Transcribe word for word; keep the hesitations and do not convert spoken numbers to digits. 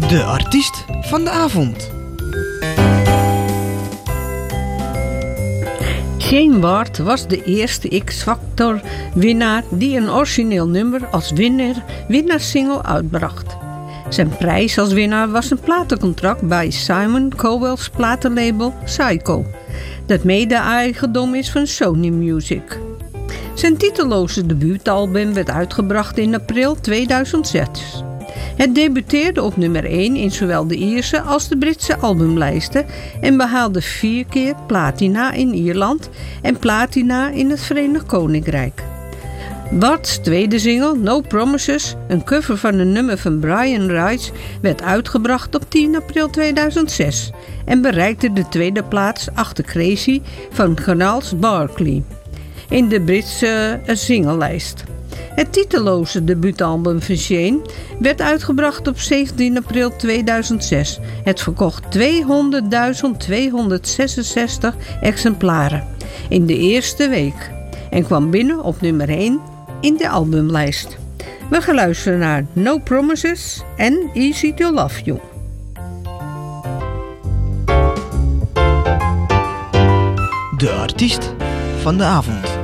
De artiest van de avond. Shane Ward was de eerste X-Factor winnaar die een origineel nummer als winnaar, winnaarssingle uitbracht. Zijn prijs als winnaar was een platencontract bij Simon Cowell's platenlabel Psycho, dat mede-eigendom is van Sony Music. Zijn titelloze debuutalbum werd uitgebracht in april tweeduizend zes. Het debuteerde op nummer één in zowel de Ierse als de Britse albumlijsten en behaalde vier keer platina in Ierland en platina in het Verenigd Koninkrijk. Wards tweede single, No Promises, een cover van een nummer van Brian Rice, werd uitgebracht op tien april tweeduizend zes en bereikte de tweede plaats achter Crazy van Gnarls Barkley in de Britse singlelijst. Het titelloze debuutalbum van Shane werd uitgebracht op zeventien april tweeduizend zes. Het verkocht tweehonderdduizend tweehonderdzesenzestig exemplaren in de eerste week en kwam binnen op nummer één in de albumlijst. We gaan luisteren naar No Promises en Easy to Love You. De artiest van de avond.